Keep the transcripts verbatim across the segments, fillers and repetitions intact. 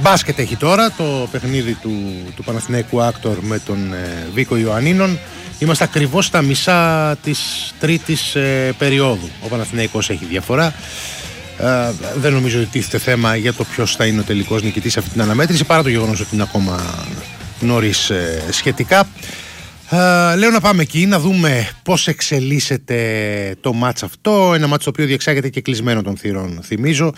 Μπάσκετ έχει τώρα το παιχνίδι του, του Παναθηναϊκού Άκτορ με τον ε, Βίκο Ιωαννίνων. Είμαστε ακριβώς στα μισά της τρίτης ε, περίοδου. Ο Παναθηναϊκός έχει διαφορά. Ε, δεν νομίζω ότι τίθεται θέμα για το ποιος θα είναι ο τελικός νικητής σε αυτή την αναμέτρηση, παρά το γεγονός ότι είναι ακόμα νωρίς ε, σχετικά. Ε, λέω να πάμε εκεί, να δούμε πώς εξελίσσεται το μάτς αυτό. Ένα μάτς το οποίο διεξάγεται και κλεισμένο των θυρών, θυμίζω.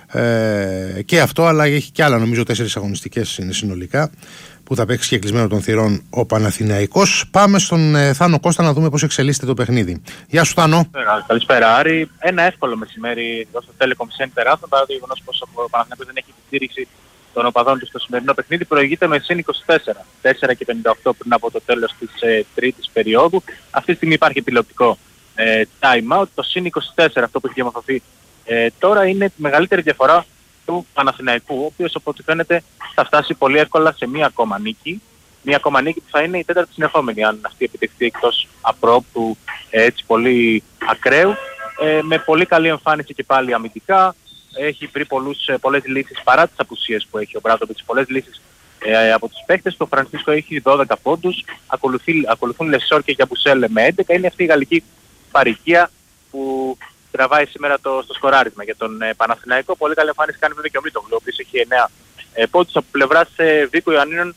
Ε, και αυτό, αλλά έχει και άλλα, νομίζω τέσσερις αγωνιστικές είναι συνολικά, που θα παίξει και κλεισμένο των θυρών ο Παναθηναϊκός. Πάμε στον ε, Θάνο Κώστα να δούμε πώς εξελίσσεται το παιχνίδι. Γεια σου, Θάνο. Καλησπέρα, Άρη. Ένα εύκολο μεσημέρι εδώ στο Telecom Center Άθων, παρά το γεγονός πως ο Παναθηναϊκός δεν έχει τη στήριξη των οπαδών του στο σημερινό παιχνίδι. Προηγείται με συν είκοσι τέσσερα, τέσσερα και πενήντα οκτώ πριν από το τέλος της ε, τρίτης περίοδου. Αυτή τη στιγμή υπάρχει τηλεοπτικό ε, time out. Το συν είκοσι τέσσερα, αυτό που έχει διαμορφωθεί ε, τώρα, είναι τη μεγαλύτερη διαφορά του Παναθηναϊκού, ο οποίος από ό,τι φαίνεται θα φτάσει πολύ εύκολα σε μία ακόμα νίκη. Μία ακόμα νίκη που θα είναι η τέταρτη συνεχόμενη, αν αυτή επιτευχθεί εκτός απρόπτου ε, έτσι πολύ ακραίου. Ε, με πολύ καλή εμφάνιση και πάλι αμυντικά. Έχει βρει πολλούς, πολλές λύσεις παρά τις απουσίες που έχει ο Μπράντοβιτς, πολλές λύσεις ε, από τους παίχτες. Το Φρανσίσκο έχει δώδεκα πόντους, ακολουθεί, ακολουθούν Λεσόρ και Γιαμπουσέλε με έντεκα. Είναι αυτή η γαλλική παροικία που τραβάει σήμερα το, στο σκοράρισμα για τον ε, Παναθηναϊκό. Πολύ καλή εμφάνιση κάνει βέβαια και ο Μίτογλου, ο οποίος έχει εννέα ε, πόντους από πλευράς ε, Βίκο Ιωαννίνων,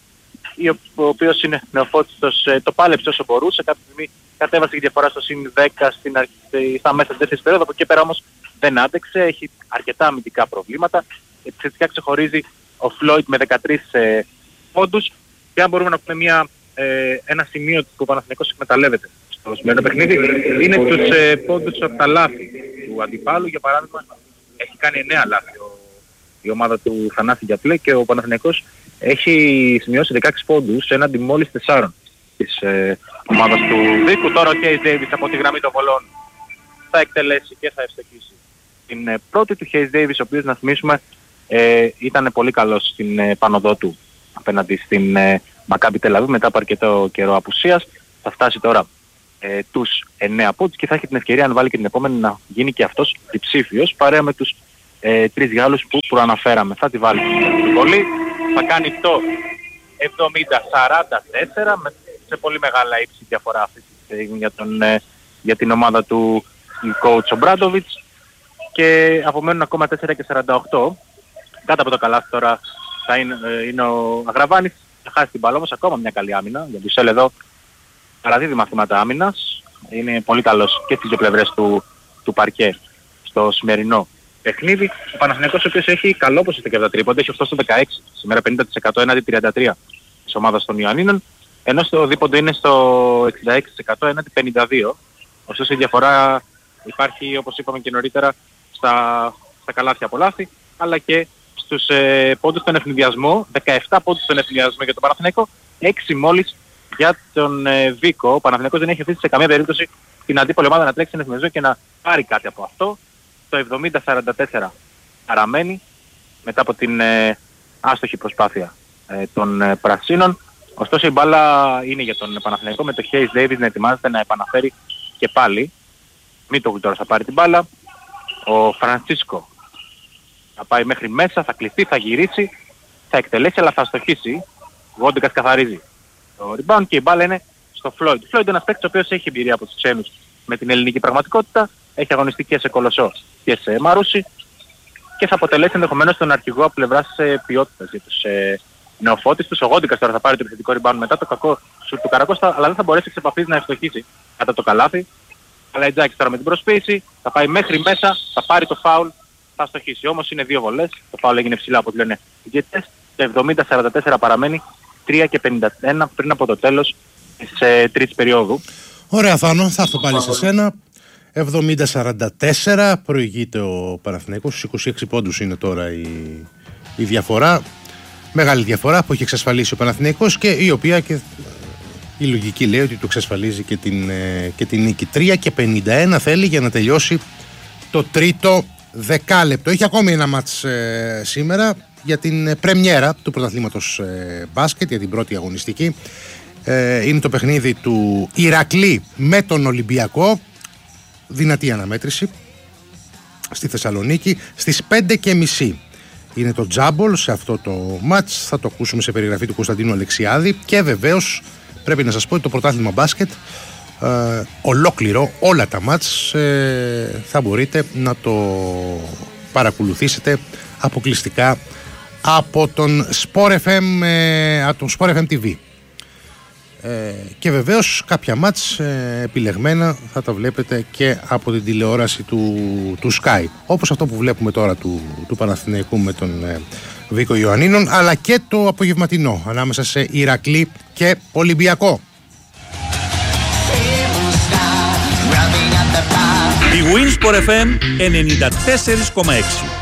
ο οποίος είναι νεοφώτιστος, ε, το πάλεψε όσο μπορούσε. Κάποια στιγμή κατέβασε τη διαφορά στο συν δέκα στην αρχή, στα μέσα της δεύτερης περίοδου, από εκεί πέρα όμως δεν άντεξε, έχει αρκετά αμυντικά προβλήματα. Επιθετικά ξεχωρίζει ο Φλόιτ με δεκατρείς ε, πόντους. Και αν μπορούμε να πούμε μια, ε, ένα σημείο που ο Παναθηναϊκός εκμεταλλεύεται στο σημερινό παιχνίδι, είναι τους ε, πόντους από τα λάθη του αντιπάλου. Για παράδειγμα, έχει κάνει εννέα λάθη ο, η ομάδα του Θανάση Γιαπλέ και ο Παναθηναϊκός έχει σημειώσει δεκαέξι πόντους έναντι μόλις τεσσάρων της ε, ομάδας του Βίκου. Τώρα ο Hayes Davis από τη γραμμή των βολών θα εκτελέσει και θα ευστοχίσει την ε, πρώτη του. Hayes Davis, ο οποίος να θυμίσουμε ε, ήταν πολύ καλός στην ε, πανωδό του απέναντι στην ε, Μακάμπι Τελαβίβ μετά από αρκετό καιρό απουσίας. Θα φτάσει τώρα ε, τους εννέα πόντους και θα έχει την ευκαιρία, αν βάλει και την επόμενη, να γίνει και αυτός διψήφιος παρέα με τους ε, τρεις Γάλλους που προαναφέραμε. Θα τη βάλει την βολή, θα κάνει το εβδομήντα σαράντα τέσσερα με, σε πολύ μεγάλα ύψη διαφορά αυτή τη στιγμή για, τον, ε, για την ομάδα του coach ο Μπράντοβιτς, και απομένουν ακόμα τέσσερα και σαράντα οκτώ. Κάτω από το καλάθι τώρα θα είναι, ε, είναι ο Αγραβάνης, θα χάσει την μπάλα, όμως ακόμα μια καλή άμυνα. Για Μπουσέλ εδώ παραδίδει μαθήματα άμυνας, είναι πολύ καλός και στις δύο πλευρές του, του παρκέ στο σημερινό παιχνίδι. Ο Παναθηναϊκός, ο οποίος έχει καλό ποσοστό και από τα τρίποντα, έχει ωστόσο δεκαέξι, σήμερα πενήντα τοις εκατό έναντι τριάντα τρία τοις εκατό της ομάδας των Ιωαννίνων, ενώ στο δίποντο είναι στο εξήντα έξι τοις εκατό έναντι πενήντα δύο τοις εκατό. Ωστόσο η διαφορά υπάρχει, όπως είπαμε και νωρίτερα, στα, στα καλάθια από λάθη, αλλά και στους ε, πόντους στον ευνηδιασμό. δεκαεπτά πόντους στον ευνηδιασμό για τον Παναθηναϊκό, έξι μόλις για τον ε, Βίκο. Ο Παναθηναϊκός δεν έχει αφήσει σε καμία περίπτωση την αντίπολη ομάδα να τρέξει στον ευνηδιασμό και να πάρει κάτι από αυτό. Το εβδομήντα σαράντα τέσσερα παραμένει μετά από την ε, άστοχη προσπάθεια ε, των ε, Πρασίνων. Ωστόσο η μπάλα είναι για τον Παναθηναϊκό, με το Hayes Davis να ετοιμάζεται να επαναφέρει και πάλι. Μίτογλου τώρα θα πάρει την μπάλα. Ο Φρανσίσκο θα πάει μέχρι μέσα, θα κλειστεί, θα γυρίσει, θα εκτελέσει, αλλά θα αστοχίσει. Ο Γόντεκας καθαρίζει το rebound και η μπάλα είναι στο Φλόιντ. Ο Φλόιντ είναι ένας παίκτης ο οποίος έχει εμπειρία από τους ξένους με την ελληνική πραγματικότητα, έχει αγωνιστεί και σε Κολοσσό και σε Μαρούσι και θα αποτελέσει ενδεχομένως τον αρχηγό από πλευράς ε, ποιότητας για τους ε, νεοφώτιστους. Ο Γόντεκας τώρα θα πάρει το επιθετικό rebound μετά το κακό σουτ του Καρακώστα, αλλά δεν θα μπορέσει εξ επαφής να ευστοχίσει κατά το καλάθι. Αλλά η Τζάκης τώρα με την προσποίηση θα πάει μέχρι μέσα, θα πάρει το φάουλ, θα αστοχίσει. Όμως είναι δύο βολές, το φάουλ έγινε ψηλά από ό,τι λένε οι διαιτητές. Το εβδομήντα σαράντα τέσσερα παραμένει, τρία και πενήντα ένα πριν από το τέλος της ε, τρίτης περίοδου. Ωραία, Θάνο, θα έρθω πάλι σε σένα. εβδομήντα σαράντα τέσσερα προηγείται ο Παναθηναϊκός, στους είκοσι έξι πόντους είναι τώρα η, η διαφορά. Μεγάλη διαφορά που έχει εξασφαλίσει ο Παναθηναϊκός και η οποία και η λογική λέει ότι του εξασφαλίζει και την, και την νίκη. τρία και πενήντα ένα θέλει για να τελειώσει το τρίτο δεκάλεπτο. Έχει ακόμη ένα μάτς ε, σήμερα για την πρεμιέρα του πρωταθλήματος ε, μπάσκετ, για την πρώτη αγωνιστική. Ε, είναι το παιχνίδι του Ηρακλή με τον Ολυμπιακό. Δυνατή αναμέτρηση στη Θεσσαλονίκη στις πέντε και μισή. είναι το τζάμπολ σε αυτό το μάτς. Θα το ακούσουμε σε περιγραφή του Κωνσταντίνου Αλεξιάδη. Και βεβαίως πρέπει να σας πω ότι το πρωτάθλημα μπάσκετ ε, ολόκληρο, όλα τα μάτς ε, θα μπορείτε να το παρακολουθήσετε αποκλειστικά από τον Sport εφ εμ, ε, από τον Sport εφ εμ τι βι. Ε, και βεβαίως κάποια μάτς ε, επιλεγμένα θα τα βλέπετε και από την τηλεόραση του, του Sky, όπως αυτό που βλέπουμε τώρα του, του Παναθηναϊκού με τον ε, Βίκο Ιωαννίνων, αλλά και το απογευματινό ανάμεσα σε Ηρακλή και Ολυμπιακό. Η Winsport εφ εμ ενενήντα τέσσερα κόμμα έξι.